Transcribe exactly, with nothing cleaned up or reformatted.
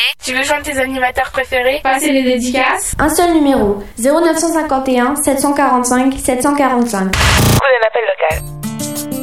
Tu veux joindre tes animateurs préférés? Passer les dédicaces? Un seul numéro, zéro neuf cent cinquante et un sept cent quarante-cinq sept cent quarante-cinq. Coup d'un appel local.